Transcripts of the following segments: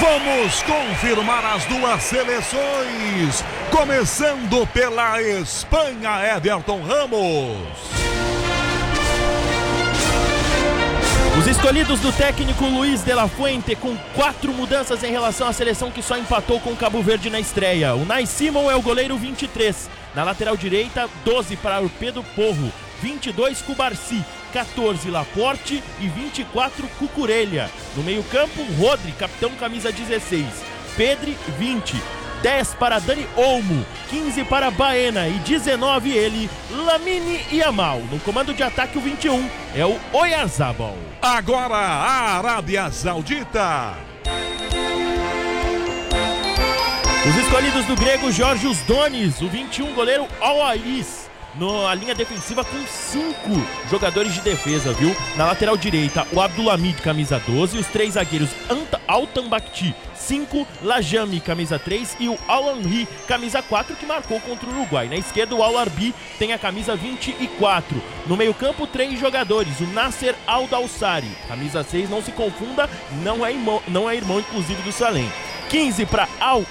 Vamos confirmar as duas seleções, começando pela Espanha, Everton Ramos. Os escolhidos do técnico Luiz de la Fuente, com 4 mudanças em relação à seleção que só empatou com o Cabo Verde na estreia. O Nai Simon é o goleiro 23. Na lateral direita, 12 para o Pedro Porro, 22 Cubarci, 14 Laporte e 24 Cucurella. No meio campo, Rodri, capitão camisa 16. Pedri, 20. 10 para Dani Olmo, 15 para Baena e 19 ele, Lamine Yamal. No comando de ataque, o 21 é o Oyarzabal. Agora a Arábia Saudita. Os escolhidos do grego Jorge Donis, o 21 goleiro Al-Ais. Na linha defensiva com 5 jogadores de defesa, viu? Na lateral direita, o Abdulhamid, camisa 12, os 3 zagueiros Altan Bakhti, 5, Lajami, camisa 3 e o Al-Anri, camisa 4, que marcou contra o Uruguai. Na esquerda, o Al-Arbi tem a camisa 24. No meio campo, 3 jogadores, o Nasser Al-Dawsari, camisa 6, não se confunda, não é irmão inclusive do Salem. 15 para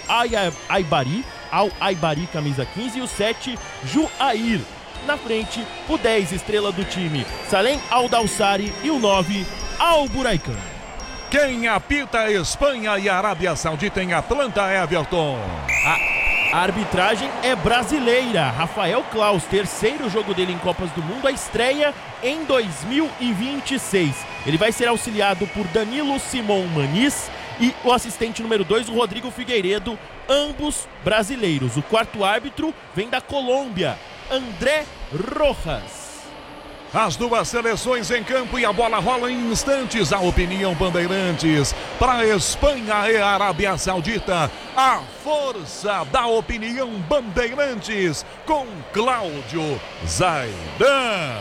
Al-Aibari, camisa 15, e o 7, Juair. Na frente, o 10, estrela do time, Salem Al-Dawsari, e o 9, Al-Buraikan. Quem apita a Espanha e a Arábia Saudita em Atlanta, Everton? A arbitragem é brasileira. Rafael Claus, terceiro jogo dele em Copas do Mundo, a estreia em 2026. Ele vai ser auxiliado por Danilo Simon Maniz e o assistente número 2, o Rodrigo Figueiredo, ambos brasileiros. O quarto árbitro vem da Colômbia, André Rojas. As duas seleções em campo e a bola rola em instantes. A opinião Bandeirantes para a Espanha e a Arábia Saudita. A força da opinião Bandeirantes com Cláudio Zaidan.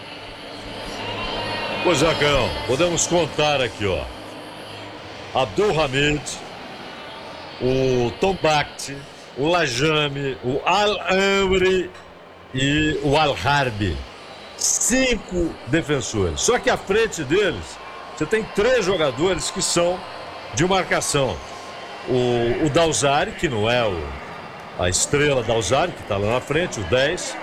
Pois é, Canhão, podemos contar aqui, ó. Abdulhamid, o Tom Bakhti, o Lajami, o Al-Amri e o Al-Harbi. 5 defensores. Só que à frente deles, você tem 3 jogadores que são de marcação. O Dawsari, que não é a estrela Dawsari, que está lá na frente, o 10.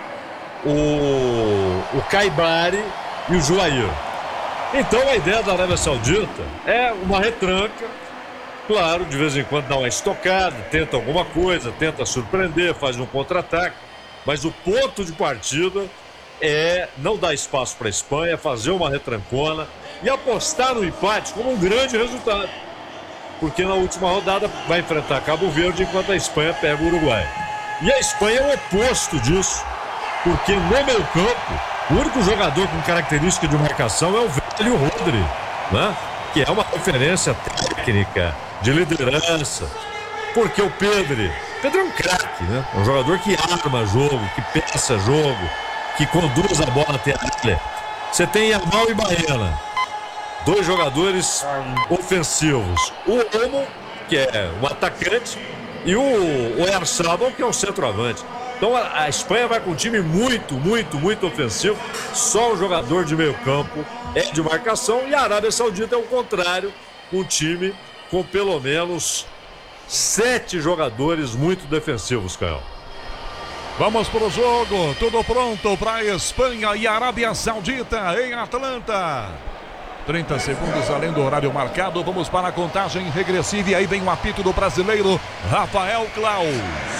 O Kaibari e o Juair. Então a ideia da Arábia Saudita é uma retranca. Claro, de vez em quando dá uma estocada, tenta alguma coisa, tenta surpreender, faz um contra-ataque. Mas o ponto de partida é não dar espaço para a Espanha, fazer uma retrancona e apostar no empate como um grande resultado. Porque na última rodada vai enfrentar Cabo Verde enquanto a Espanha pega o Uruguai. E a Espanha é o oposto disso, porque no meio campo, o único jogador com característica de marcação é o velho Rodri, né? Que é uma referência técnica, de liderança. Porque o Pedro é um craque, né? É um jogador que arma jogo, que pensa jogo, que conduz a bola até a área. Você tem Yamal e Baena, 2 jogadores ofensivos. O Olmo, que é um atacante, e o Oyarzabal, que é um centroavante. Então a Espanha vai com um time muito, muito, muito ofensivo. Só um jogador de meio campo é de marcação. E a Arábia Saudita é o contrário, um time com pelo menos 7 jogadores muito defensivos, Caio. Vamos pro jogo, tudo pronto para a Espanha e a Arábia Saudita em Atlanta. 30 segundos além do horário marcado, vamos para a contagem regressiva e aí vem o apito do brasileiro Rafael Claus.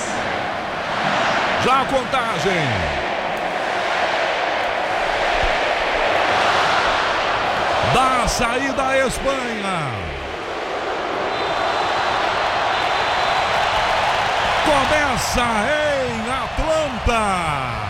Já a contagem. Da saída a Espanha. Começa em Atlanta.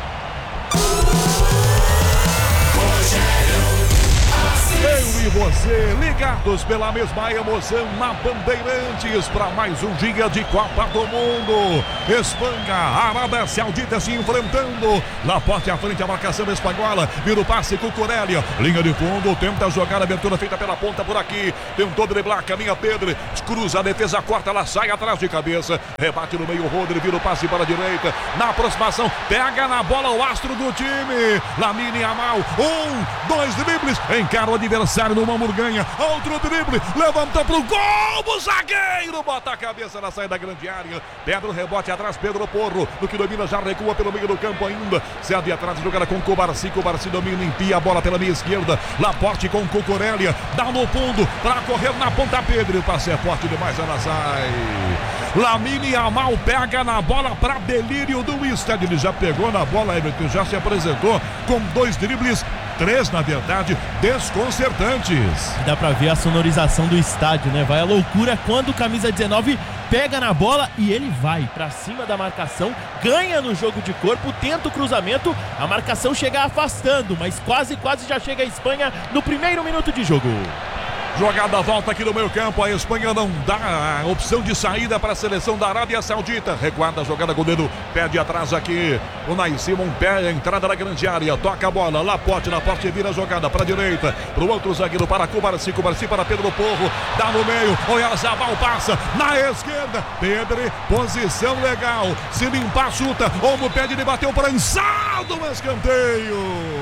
Eu e você, ligados pela mesma emoção na Bandeirantes para mais um dia de Copa do Mundo. Espanha, Arábia Saudita se enfrentando. Laporte à frente, a marcação espanhola. Vira o passe com Cucurella. Linha de fundo, tenta jogar a abertura feita pela ponta por aqui. Tentou driblar, caminha Pedro. Cruza a defesa, corta, ela sai atrás de cabeça. Rebate no meio, Rodri, vira o passe para a direita. Na aproximação, pega na bola o astro do time. Lamine Yamal, 1, 2 dribles. Encara a adversário no mão ganha. Outro drible, levantou pro gol, o zagueiro bota a cabeça na saída da grande área. Pedro rebote atrás, Pedro Porro, no que domina já recua pelo meio do campo ainda. Cede atrás, jogada com Cobarci domina, limpia a bola pela meia esquerda. Laporte com Cucurélia, dá no fundo para correr na ponta. Pedro, o passe é forte demais, ela sai. Lamine Yamal pega na bola para delírio do estádio. Ele já pegou na bola, Everton, já se apresentou com 2 dribles, 3 na verdade, desconcertantes. Dá pra ver a sonorização do estádio, né? Vai a loucura quando o camisa 19 pega na bola e ele vai pra cima da marcação, ganha no jogo de corpo, tenta o cruzamento, a marcação chega afastando, mas quase já chega a Espanha no primeiro minuto de jogo. Jogada volta aqui no meio campo, a Espanha não dá a opção de saída para a seleção da Arábia Saudita. Recuada a jogada, goleiro pede atrás aqui, o Nai Simon pé, entrada na grande área, toca a bola, Laporte vira a jogada para a direita, para o outro zagueiro, para Cubarci para Pedro Porro, dá no meio, Oyarzabal passa, na esquerda, Pedro, posição legal, se limpar, chuta, Olmo pede, ele bateu prensado no escanteio.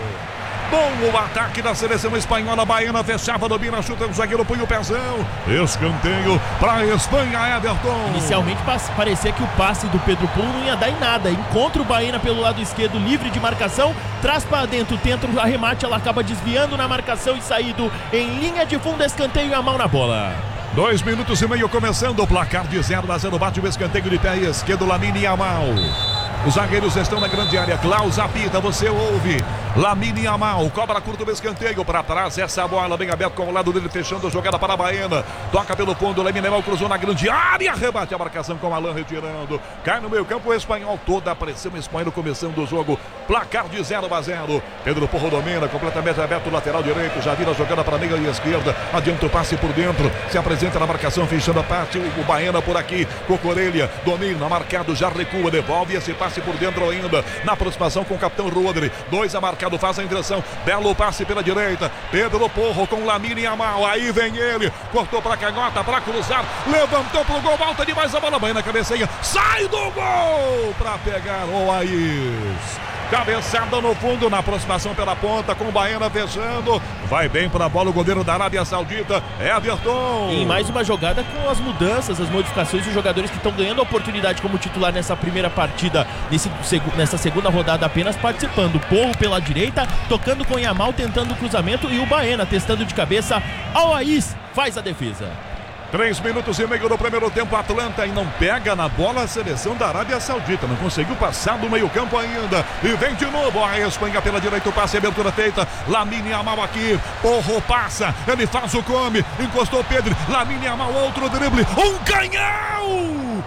Bom o ataque da seleção espanhola, Baena fechava, domina, chuta, o zagueiro põe o pezão. Escanteio para a Espanha, Everton. Inicialmente parecia que o passe do Pedro Porro não ia dar em nada. Encontra o Baena pelo lado esquerdo, livre de marcação, traz para dentro, tenta o arremate, ela acaba desviando na marcação e saído em linha de fundo, escanteio e a mão na bola. 2 minutos e meio começando, o placar de 0-0, bate o escanteio de pé esquerdo, Lamine Yamal. Os zagueiros estão na grande área. Klaus apita, você ouve. Lamine Yamal cobra curto do escanteio para trás. Essa bola bem aberta com o lado dele, fechando a jogada para a Baena. Toca pelo fundo. Lamine Yamal cruzou na grande área. Rebate a marcação com Alain retirando. Cai no meio campo o espanhol. Toda a pressão espanhola começando o jogo. Placar de 0-0. Pedro Porro domina, completamente aberto o lateral direito. Já vira a jogada para a meia e esquerda. Adianta o passe por dentro. Se apresenta na marcação, fechando a parte. O Baena por aqui. Cocorelha domina, marcado, já recua, devolve esse passe por dentro ainda, na aproximação com o capitão Rodri, 2 a marcado, faz a inversão, belo passe pela direita, Pedro Porro com Lamine Yamal, aí vem ele, cortou pra canhota, pra cruzar, levantou pro gol, volta demais a bola, Baena cabeceia, sai do gol, pra pegar o Aís. Cabeçada no fundo, na aproximação pela ponta, com o Baena fechando. Vai bem para a bola o goleiro da Arábia Saudita, Everton. E mais uma jogada com as mudanças, as modificações dos jogadores que estão ganhando a oportunidade como titular nessa primeira partida, nessa segunda rodada apenas participando. Porro pela direita, tocando com o Yamal, tentando o cruzamento, e o Baena testando de cabeça. Al Aís faz a defesa. 3 minutos e meio do primeiro tempo, Atlanta e não pega na bola a seleção da Arábia Saudita, não conseguiu passar do meio campo ainda, e vem de novo a Espanha pela direita, o passe, abertura feita, Lamine Yamal aqui, Porro passa, ele faz o come, encostou Pedro, Lamine Yamal, outro drible, um canhão,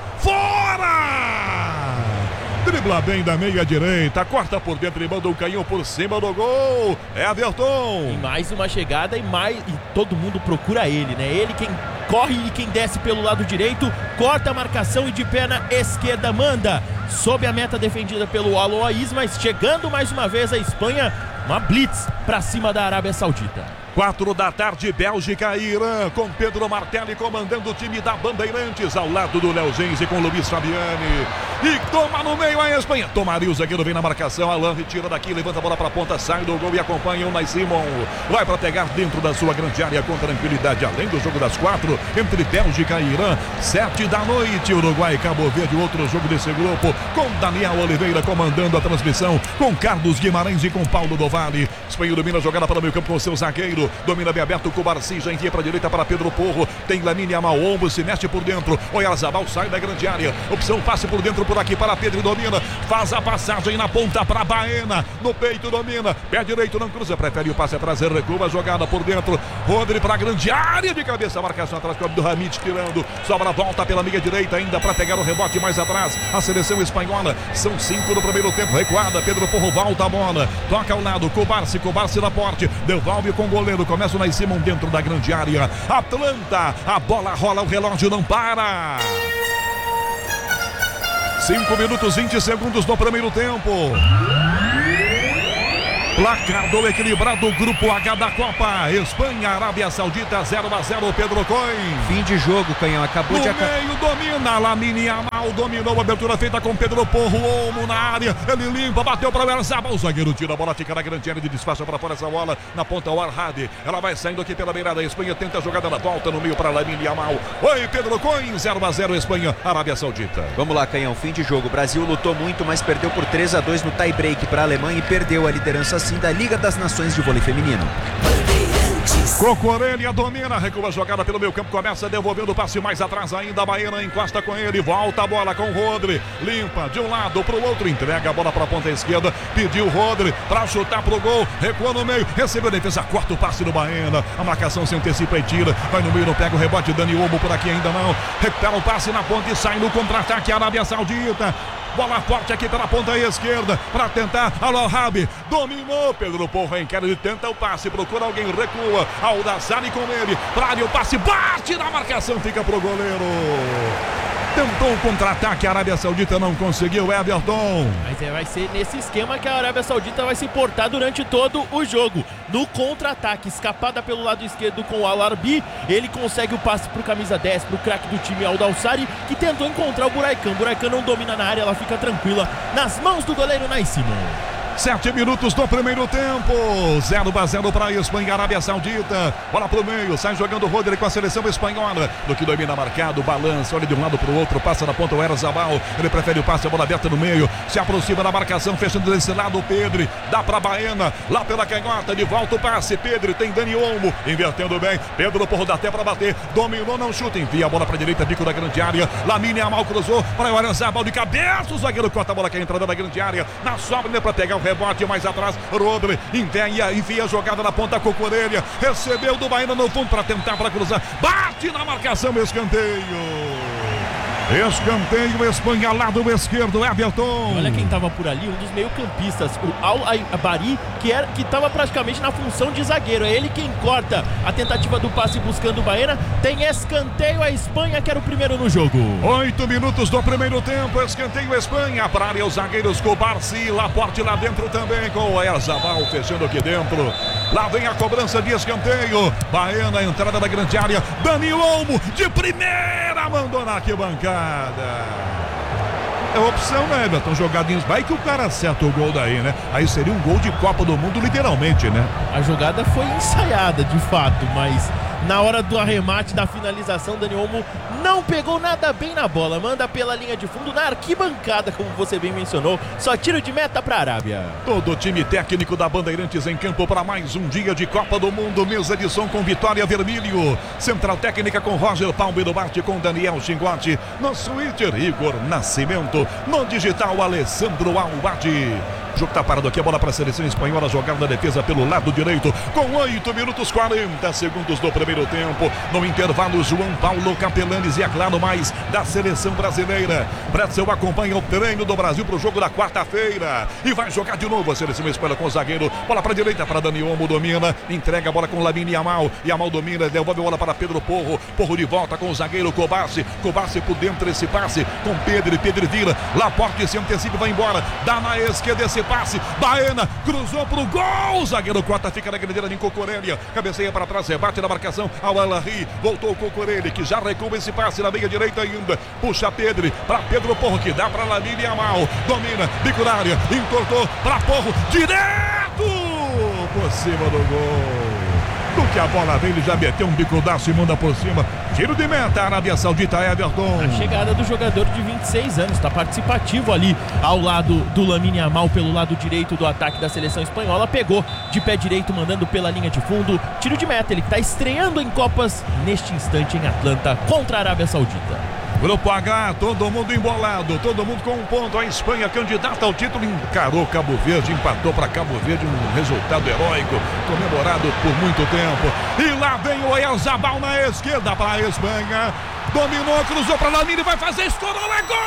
fora! Dribla bem da meia direita, corta por dentro e manda um canhão por cima do gol, Everton. E mais uma chegada e todo mundo procura ele, né? Ele quem corre e quem desce pelo lado direito, corta a marcação e de perna esquerda manda. Sob a meta defendida pelo Al Aís, mas chegando mais uma vez a Espanha, uma blitz pra cima da Arábia Saudita. 4 da tarde, Bélgica e Irã, com Pedro Martelli comandando o time da Bandeirantes, ao lado do Léo Genze com Luiz Fabiani. E toma no meio a Espanha. Tomaria o zagueiro, vem na marcação, Alain retira daqui, levanta a bola pra ponta, sai do gol e acompanha o Nai Simon. Vai pra pegar dentro da sua grande área com tranquilidade, além do jogo das 4, entre Bélgica e Irã, 7 da noite, Uruguai e Cabo Verde, outro jogo desse grupo, com Daniel Oliveira comandando a transmissão, com Carlos Guimarães e com Paulo do Vale. Espanha domina a jogada para o meio campo com o seu zagueiro, domina bem aberto com o Cubarci, já envia para a direita para Pedro Porro, tem Lamine Yamal, ombro, se mexe por dentro, Oyarzabal sai da grande área, opção passe por dentro por aqui para Pedro, domina, faz a passagem na ponta para Baena, no peito domina, pé direito não cruza, prefere o passe atrás, recua a jogada por dentro, Rodri para a grande área de cabeça, marcação atrás com o Abdulhamid tirando, sobra a volta pela meia direita ainda para pegar o rebote mais atrás, a seleção espanhola, são 5 no primeiro tempo, recuada, Pedro Porro volta a bola, toca ao lado, Cubarci na porte, devolve com o goleiro, começa o Nai Simon dentro da grande área, Atlanta, a bola rola, o relógio não para. 5 minutos 20 segundos no primeiro tempo. Placar do equilibrado Grupo H da Copa. Espanha, Arábia Saudita 0-0. Pedro Coin. Fim de jogo, Canhão. Acabou de acabar. No meio domina. Lamine Yamal dominou. A abertura feita com Pedro Porro. Olmo na área. Ele limpa. Bateu para o Erzabal. O zagueiro tira a bola. Fica na grande área de desfaixa para fora essa bola. Na ponta o Al-Hadi. Ela vai saindo aqui pela beirada. A Espanha tenta a jogada na volta. No meio para Lamine Yamal. Oi, Pedro Coin. 0-0. Espanha, Arábia Saudita. Vamos lá, Canhão. Fim de jogo. O Brasil lutou muito, mas perdeu por 3-2 no tie-break para a Alemanha e perdeu a liderança assim da Liga das Nações de Vôlei Feminino. Cocorelha domina, recua a jogada pelo meio campo, começa devolvendo o passe mais atrás ainda, a Baena encosta com ele, volta a bola com o Rodri, limpa de um lado para o outro, entrega a bola para a ponta esquerda, pediu o Rodri para chutar pro gol, recua no meio, recebeu a defesa, corta o passe do Baena, a marcação se antecipa e tira, vai no meio, não pega o rebote, Dani Olmo por aqui ainda não, recupera o passe na ponta e sai no contra-ataque, Arábia Saudita. Bola forte aqui pela ponta esquerda para tentar. Al-Wahhabi dominou. Pedro Porro em queda, ele tenta o passe, procura alguém, recua. Al-Dassani com ele. Para área, o passe bate na marcação, fica pro goleiro. Tentou o contra-ataque, a Arábia Saudita não conseguiu, Everton. Mas vai ser nesse esquema que a Arábia Saudita vai se portar durante todo o jogo. No contra-ataque, escapada pelo lado esquerdo com o Al-Arbi, ele consegue o passe pro camisa 10, pro craque do time Al-Dawsari, que tentou encontrar o Buraican. Buraican não domina na área, ela fica tranquila nas mãos do goleiro Nai Simon. 7 minutos do primeiro tempo, 0-0 para a Espanha, Arábia Saudita. Bola pro meio, sai jogando o Rodri com a seleção espanhola. Do que domina marcado, balança, olha de um lado pro outro, passa na ponta o Erzabal. Ele prefere o passe, a bola aberta no meio, se aproxima da marcação, fechando desse lado o Pedro. Dá pra Baena, lá pela canhota, de volta o passe. Pedro tem Dani Olmo, invertendo bem. Pedro Porro dá até pra bater, dominou, não chuta, envia a bola pra direita, bico da grande área. Lamine Yamal cruzou para o Erzabal de cabeça. O zagueiro corta a bola que é a entrada da grande área. Na sobra para pegar o rebote mais atrás, Rodri enfia a jogada na ponta com a orelha, recebeu do Baena no fundo para tentar para cruzar, bate na marcação, escanteio, Espanha, lado esquerdo, Everton. Olha quem tava por ali, um dos meio-campistas, o Al-Abari, que estava praticamente na função de zagueiro. É ele quem corta a tentativa do passe buscando o Baena. Tem escanteio, a Espanha, que era o primeiro no jogo. 8 minutos do primeiro tempo, escanteio, Espanha, para área os zagueiros com o Barci, Laporte lá dentro também com o Erzabal fechando aqui dentro. Lá vem a cobrança de escanteio, Baena, entrada da grande área, Dani Olmo de primeira, mandou na arquibancada. É opção, né, Everton? Jogadinhos. Vai que o cara acerta o gol daí, né? Aí seria um gol de Copa do Mundo, literalmente, né? A jogada foi ensaiada, de fato, mas na hora do arremate, da finalização, Dani Olmo não pegou nada bem na bola. Manda pela linha de fundo, na arquibancada, como você bem mencionou. Só tiro de meta para a Arábia. Todo o time técnico da Bandeirantes em campo para mais um dia de Copa do Mundo. Mesa de som com Vitória Vermelho. Central técnica com Roger Palme do Barte, com Daniel Chingotti. No Twitter, Igor Nascimento. No digital, Alessandro Albati. O jogo tá parado aqui, a bola para a seleção espanhola, jogada na defesa pelo lado direito, com 8 minutos 40 segundos do primeiro tempo. No intervalo, João Paulo Capelanes e, é claro, mais da seleção brasileira. Pretzel acompanha o treino do Brasil para o jogo da quarta-feira e vai jogar de novo a seleção espanhola com o zagueiro. Bola para a direita para Dani Olmo, domina, entrega a bola com Lamine Yamal. Yamal domina, devolve a bola para Pedro Porro. Porro de volta com o zagueiro Kobashi. Kobashi por dentro esse passe com Pedro, e Pedro vira. Laporte se antecipa, vai embora. Dá na esquerda esse passe, Baena cruzou pro gol, zagueiro corta, fica na grandeira de Cocorelha, cabeceia para trás, rebate na marcação, Al-Ahly, voltou o Cocorelha, que já recua esse passe na meia direita ainda, puxa Pedro, para Pedro Porro, que dá para Lamine Yamal, domina, bico na área, entortou para Porro, direto por cima do gol. Do que a bola vem, ele já meteu um bicudaço e manda por cima. Tiro de meta, Arábia Saudita, Everton. A chegada do jogador de 26 anos, está participativo ali ao lado do Lamine Yamal, pelo lado direito do ataque da seleção espanhola. Pegou de pé direito, mandando pela linha de fundo. Tiro de meta, ele está estreando em Copas neste instante em Atlanta contra a Arábia Saudita. Grupo H, todo mundo embolado, todo mundo com um ponto. A Espanha, candidata ao título, encarou Cabo Verde, empatou para Cabo Verde, um resultado heróico, comemorado por muito tempo. E lá vem o Erzabal na esquerda para a Espanha. Dominou, cruzou para Lamine, vai fazer, estourou, é gol!